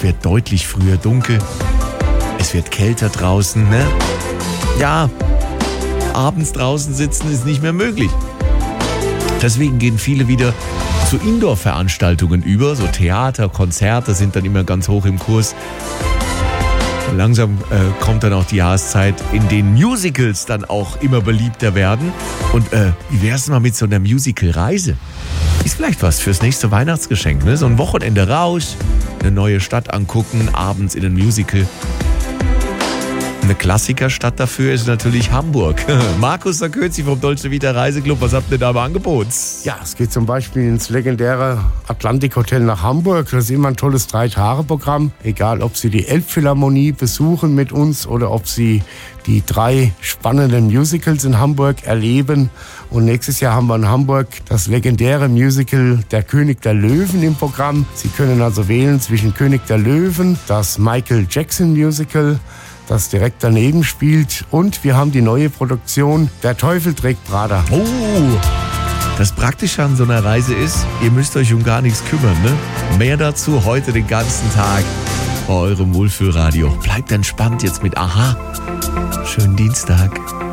Es wird deutlich früher dunkel. Es wird kälter draußen, ne? Ja, abends draußen sitzen ist nicht mehr möglich. Deswegen gehen viele wieder zu Indoor-Veranstaltungen über. So Theater, Konzerte sind dann immer ganz hoch im Kurs. Und langsam kommt dann auch die Jahreszeit, in denen Musicals dann auch immer beliebter werden. Und wie wär's mal mit so einer Musical-Reise? Ist vielleicht was fürs nächste Weihnachtsgeschenk, ne? So ein Wochenende raus, eine neue Stadt angucken, abends in ein Musical. Eine Klassikerstadt dafür ist natürlich Hamburg. Markus Sarkozy vom Dolce Vita Reiseclub, was habt ihr da im Angebot? Ja, es geht zum Beispiel ins legendäre Atlantik Hotel nach Hamburg. Das ist immer ein tolles 3-Tage-Programm. Egal, ob Sie die Elbphilharmonie besuchen mit uns oder ob Sie die 3 spannenden Musicals in Hamburg erleben. Und nächstes Jahr haben wir in Hamburg das legendäre Musical Der König der Löwen im Programm. Sie können also wählen zwischen König der Löwen, das Michael Jackson Musical, das direkt daneben spielt. Und wir haben die neue Produktion Der Teufel trägt Prada. Oh, das Praktische an so einer Reise ist, ihr müsst euch um gar nichts kümmern, ne? Mehr dazu heute den ganzen Tag bei eurem Wohlfühlradio. Bleibt entspannt jetzt mit Aha. Schönen Dienstag.